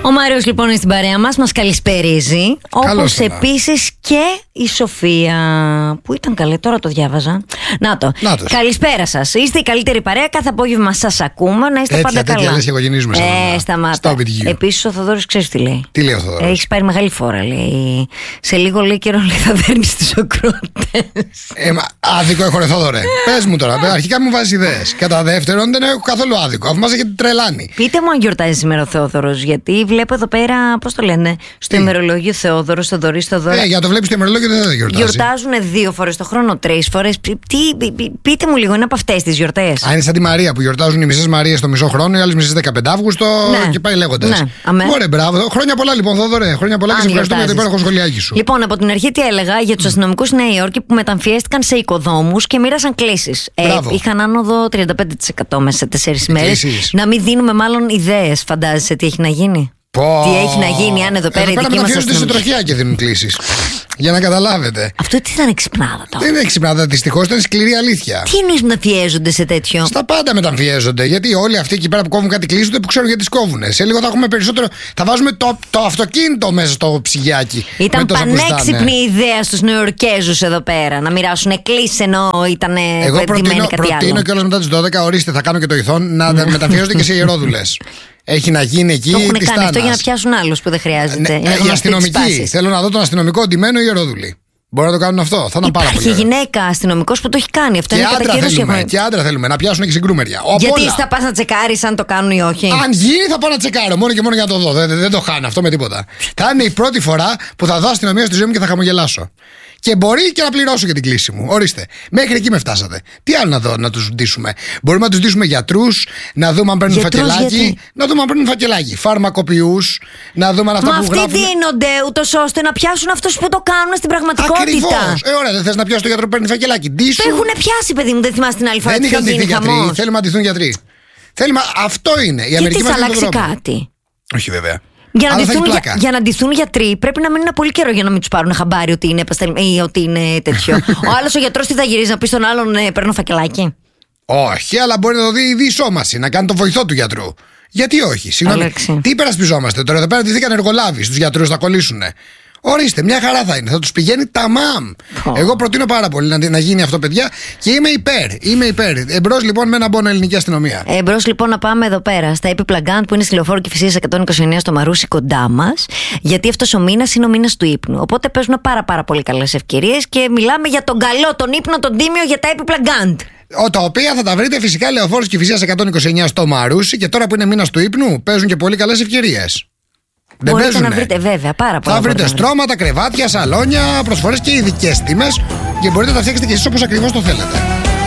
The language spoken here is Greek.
Ο Μάριος λοιπόν είναι στην παρέα μας καλησπερίζει. Όπως επίσης και η Σοφία. Που ήταν καλή, τώρα το διάβαζα. Να το. Καλησπέρα σας. Είστε η καλύτερη παρέα. Κάθε απόγευμα σας ακούμε. Να είστε πάντα καλά. Τέτοια λες και οικογενείς σταμάτα. Επίσης ο Θοδόρης ξέρεις τι λέει. Τι λέει ο Θοδόρης? Έχεις πάρει μεγάλη φόρα, λέει. Σε λίγο λέει καιρό λέει, θα δέρνεις τους ακρότες. Άδικο έχω, ρε Θοδόρε. Πες μου τώρα. Αρχικά μου βάζεις ιδέες. Κατά δεύτερον, δεν έχω καθόλου άδικο. Αφού μας έχετε τρελάνει. Πείτε μου αν γιορτάζει σήμερα ο Θεόδωρος. Γιατί βλέπω εδώ πέρα, πώς το λένε, στο ημερολόγιο Θεόδωρος, Θοδωρής, Θοδωρά. Για το βλέπεις στο ημερολόγιο δεν θα γιορτάζει. Γιορτάζουν 2 φορές το χρόνο, 3 φορές. Πείτε μου λίγο, είναι από αυτές τις γιορτές. Είναι σαν τη Μαρία που γιορτάζουν οι μισές Μαρίες το μισό χρόνο, οι άλλες μισές 15 Αύγουστο και πάει λέγοντας. Ωραία, μπράβο. Χρόνια πολλά λοιπόν, Θόδωρε. Χρόνια πολλά και σε ευχαριστούμε για το υπέροχο σχολιάκι σου. Λοιπόν, από την αρχή τι έλεγα για τους αστυνομικούς στη Νέα Υόρκη που μεταμφιέστηκαν σε οικοδόμους και μοίρασαν κλήσεις. Είχαν άνοδο 35% μέσα σε 4 μέρες. Να μην δίνουμε μάλλον ιδέες, φαντάζεσαι τι έχει να γίνει. Τι έχει να γίνει αν εδώ πέρα οι δικοί μας αστυνομικοί σε τροχιά και δίνουν κλήσεις. Για να καταλάβετε. Αυτό τι ήταν εξυπνάδα τώρα? Δεν είναι εξυπνάδα, δυστυχώς ήταν σκληρή αλήθεια. Τι εννοείς μεταμφιέζονται σε τέτοιο? Στα πάντα μεταμφιέζονται. Γιατί όλοι αυτοί εκεί πέρα που κόβουν κάτι κλείσονται που ξέρουν γιατί σκόβουνε. Σε λίγο θα έχουμε περισσότερο. Θα βάζουμε το αυτοκίνητο μέσα στο ψυγιάκι. Ήταν πανέξυπνη ιδέα στους Νεοϊορκέζους εδώ πέρα να μοιράσουν κλήσεις ενώ ήταν. Εγώ προτείνω κιόλας μετά τις 12, ορίστε, θα κάνω και το ηθόν να μεταμφιέζονται και σε ιερόδουλες. Έχει να γίνει εκεί. Το έχουν κάνει αυτό για να πιάσουν άλλους που δεν χρειάζεται. Οι αστυνομικοί. Θέλω να δω τον αστυνομικό ντυμένο ιερόδουλοι. Μπορεί να το κάνουν αυτό. Θα ήταν πάρα πολύ. Υπάρχει γυναίκα αστυνομικός που το έχει κάνει. Αυτό είναι κατά καιρούς. Και άντρα θέλουμε να πιάσουν και συγκρούμερια. Γιατί θα πας να τσεκάρεις αν το κάνουν ή όχι? Αν γίνει θα πάω να τσεκάρω. Μόνο και μόνο για να το δω. Δεν το χάνω αυτό με τίποτα. Θα είναι η πρώτη φορά που θα δω αστυνομία στη ζωή μου και θα χαμογελάσω. Και μπορεί και να πληρώσω για την κλίση μου. Ορίστε. Μέχρι εκεί με φτάσατε. Τι άλλο να τους ντύσουμε? Μπορούμε να τους ντύσουμε γιατρούς, να δούμε αν παίρνουν φακελάκι. Να δούμε αν παίρνουν φακελάκι. Φαρμακοποιούς, να δούμε αν αυτά που γράφουν. Αυτοί δίνονται ούτως ώστε να πιάσουν αυτούς που το κάνουν στην πραγματικότητα. Ακριβώς. Ωραία, δεν θες να πιάσεις το γιατρό που παίρνει φακελάκι? Ντύσου. Το έχουν πιάσει, παιδί μου, δεν θυμάσαι την άλλη φορά? Δεν είχαν ντυθεί γιατροί. Θέλουμε να ντυθούν γιατροί. Αυτό είναι. Η Αμερική μας αλλάξει κάτι? Όχι βέβαια. Για να ντυθούν γιατροί πρέπει να μείνουν πολύ καιρό για να μην τους πάρουν χαμπάρι ότι είναι, ότι είναι τέτοιο. Ο άλλος ο γιατρός τι θα γυρίζει να πει στον άλλον παίρνω φακελάκι? Όχι, αλλά μπορεί να το δει η διεισόμαση, να κάνει το βοηθό του γιατρού. Γιατί όχι? Συγγνώμη. Τι υπερασπιζόμαστε τώρα? Εδώ πέρα ντυθήκαν εργολάβοι, στους γιατρούς θα κολλήσουνε. Ορίστε, μια χαρά θα είναι. Θα τους πηγαίνει ταμάμ. Εγώ προτείνω πάρα πολύ να γίνει αυτό, παιδιά, και είμαι υπέρ. Εμπρός λοιπόν με ένα μπόνο ελληνική αστυνομία. Εμπρός λοιπόν να πάμε εδώ πέρα στα Επιπλαγκάντ που είναι στη Λεωφόρο Κηφισίας 129 στο Μαρούσι κοντά μας. Γιατί αυτός ο μήνας είναι ο μήνας του ύπνου. Οπότε παίζουν πάρα πολύ καλές ευκαιρίες και μιλάμε για τον καλό, τον ύπνο, τον τίμιο για τα Επιπλαγκάντ. Τα οποία θα τα βρείτε φυσικά Λεωφόρος Κηφισίας 129 στο Μαρούσι και τώρα που είναι μήνας του ύπνου παίζουν και πολύ καλές ευκαιρίες. Μπορείτε να βρείτε βέβαια πάρα πολλά. Θα βρείτε στρώματα, κρεβάτια, σαλόνια, προσφορές και ειδικές τιμές και μπορείτε να τα φτιάξετε και εσείς όπως ακριβώς το θέλετε.